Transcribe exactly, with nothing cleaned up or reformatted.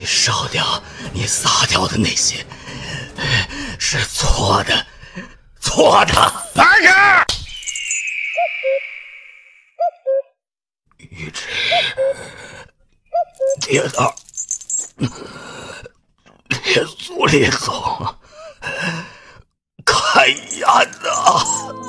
烧掉你撒掉的那些，是错的，错的。 来开！ 玉芝，别打，列祖列宗，开眼呐！